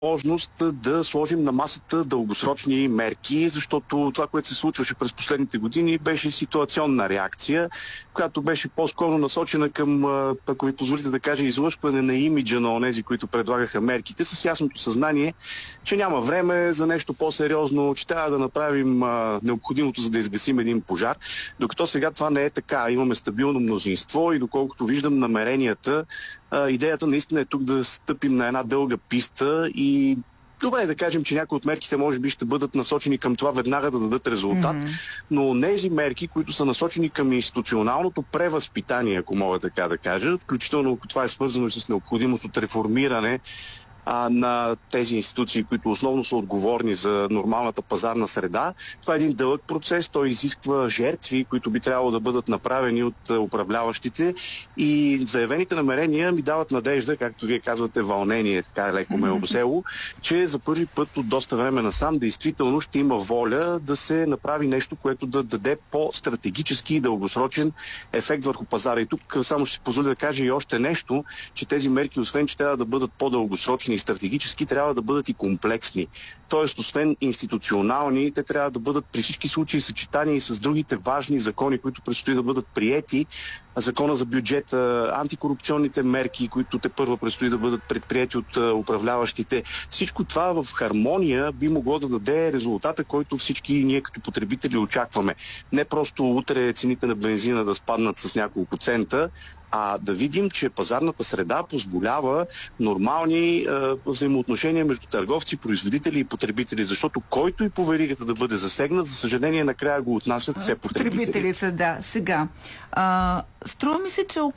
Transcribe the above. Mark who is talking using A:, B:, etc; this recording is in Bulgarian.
A: възможност да сложим на масата дългосрочни мерки, защото това, което се случваше през последните години, беше ситуационна реакция, която беше по-скоро насочена към, ако ви позволите да кажа, излъчване на имиджа на онези, които предлагаха мерките, с ясното съзнание, че няма време за нещо по-сериозно, че трябва да направим необходимото, за да изгасим един пожар, докато сега това не е така. Имаме стабилно мнозинство и доколкото виждам намеренията, идеята наистина е тук да стъпим на една дълга писта и добре да кажем, че някои от мерките може би ще бъдат насочени към това веднага да дадат резултат, но тези мерки, които са насочени към институционалното превъзпитание, ако мога така да кажа, включително ако това е свързано и с необходимост от реформиране на тези институции, които основно са отговорни за нормалната пазарна среда. Това е един дълъг процес, той изисква жертви, които би трябвало да бъдат направени от управляващите и заявените намерения ми дават надежда, както вие казвате, вълнение, така леко ме обсело, че за първи път от доста време насам действително ще има воля да се направи нещо, което да даде по-стратегически и дългосрочен ефект върху пазара. И тук само ще си позволя да кажа и още нещо, че тези мерки, освен че трябва да бъдат по-дългосрочни и стратегически, трябва да бъдат и комплексни. Тоест, освен институционални, те трябва да бъдат при всички случаи съчетани и с другите важни закони, които предстои да бъдат приети. Закона за бюджета, антикорупционните мерки, които тепърва предстои да бъдат предприети от управляващите. Всичко това в хармония би могло да даде резултата, който всички ние като потребители очакваме. Не просто утре цените на бензина да спаднат с няколко цента, а да видим, че пазарната среда позволява нормални взаимоотношения между търговци, производители и потребители, защото който и по веригата да бъде засегнат, за съжаление накрая го отнасят все потребителите.
B: Потребителите, да. Сега, струва ми се, че